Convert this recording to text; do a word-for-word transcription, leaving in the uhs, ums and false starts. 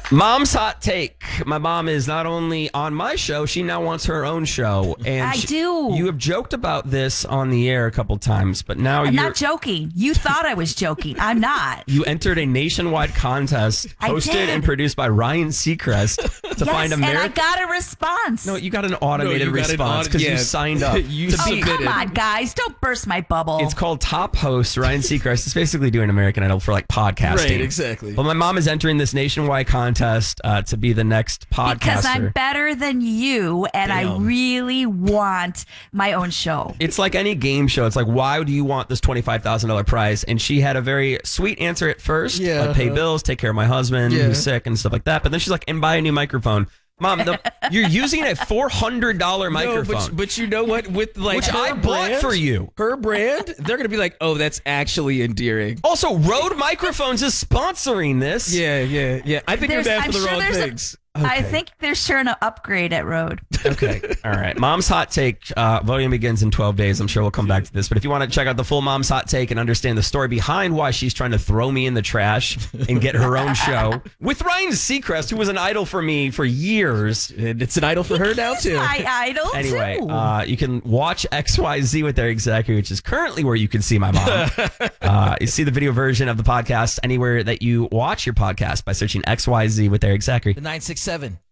Mom's hot take. My mom is not only on my show, she now wants her own show. And I she- do. You have joked about this on the air a couple times, but now I'm you're not joking. You thought I was joking. I'm not. you entered a nationwide contest I hosted did. and produced by Ryan Seacrest to yes, find and I America. got a response. No, you got an automated No, you got an response aut- because yeah. you signed up. You to oh, be- submitted. come on, guys. Don't burst my bubble. It's called Top Host. Ryan Seacrest is basically doing American Idol for like podcasting. Right, exactly. But my mom is entering this nationwide contest uh, to be the next podcaster. because I'm better than you, and I Damn. really want my own show. It's like any game show. It's like, why do you want this twenty-five thousand dollars prize? And she had a very sweet answer at first. Yeah. Like, pay bills, take care of my husband Yeah. who's sick and stuff like that. But then she's like, and buy a new microphone. Mom, the, you're using a four hundred dollars No, microphone. but, but you know what? With like Which her I bought brand, for you. Her brand, they're gonna be like, oh, that's actually endearing. Also, Rode Microphones is sponsoring this. Yeah, yeah, yeah. I think There's- you're bad I'm for the sure wrong there's a- things. I think they're sure an upgrade at Road. Okay. All right. Mom's Hot Take. Uh, voting begins in twelve days. I'm sure we'll come back to this. But if you want to check out the full Mom's Hot Take and understand the story behind why she's trying to throw me in the trash and get her own show with Ryan Seacrest, who was an idol for me for years. And it's an idol for her now He's too. my idol, Anyway, too. uh, you can watch X Y Z with Eric Zachary, which is currently where you can see my mom. uh, you see the video version of the podcast anywhere that you watch your podcast by searching X Y Z with Eric Zachary. The nine six seven.